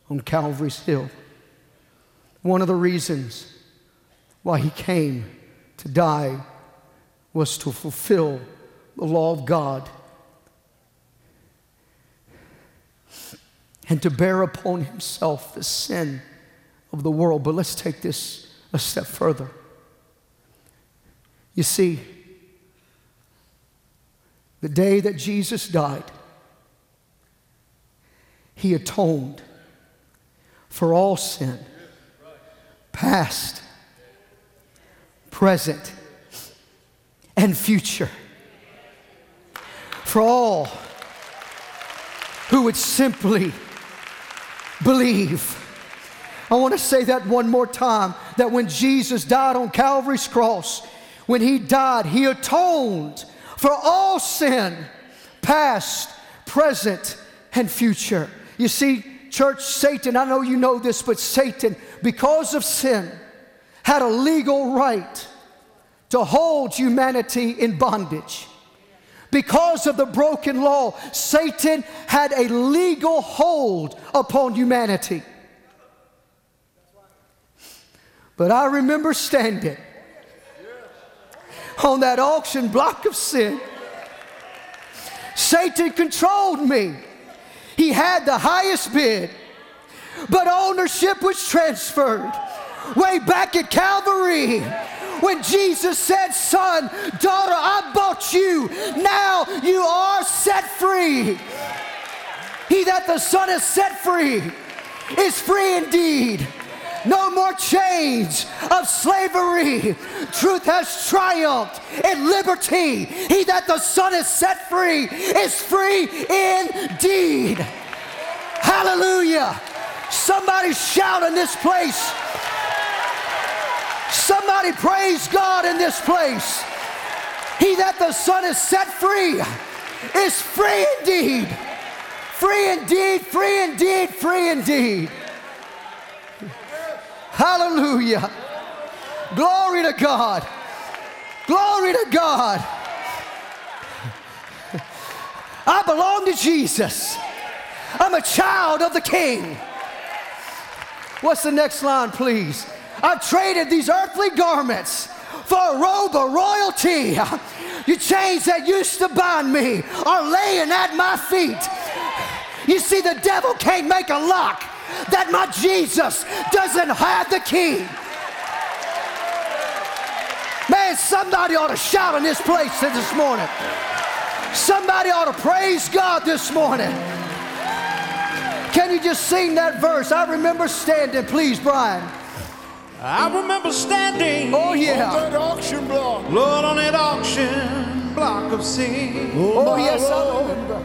on Calvary's Hill. One of the reasons why he came to die was to fulfill the law of God and to bear upon himself the sin of the world. But let's take this a step further. You see, the day that Jesus died, he atoned for all sin, past, present, and future. For all who would simply believe. I want to say that one more time, that when Jesus died on Calvary's cross, when he died, he atoned for all sin, past, present, and future. You see, church, Satan, I know you know this, but Satan, because of sin, had a legal right to hold humanity in bondage. Because of the broken law, Satan had a legal hold upon humanity. But I remember standing on that auction block of sin. Satan controlled me. He had the highest bid, but ownership was transferred way back at Calvary. When Jesus said, son, daughter, I bought you. Now you are set free. He that the Son has set free is free indeed. No more chains of slavery. Truth has triumphed in liberty. He that the Son has set free is free indeed. Hallelujah. Somebody shout in this place. Somebody praise God in this place. He that the Son has set free is free indeed. Free indeed, free indeed, free indeed. Hallelujah. Glory to God. Glory to God. I belong to Jesus. I'm a child of the King. What's the next line, please? I've traded these earthly garments for a robe of royalty. Your chains that used to bind me are laying at my feet. You see, the devil can't make a lock that my Jesus doesn't have the key. Man, somebody ought to shout in this place this morning. Somebody ought to praise God this morning. Can you just sing that verse? I remember standing, please, Brian. I remember standing on that auction block, Lord, on that auction block of sin. Oh, yes, I remember.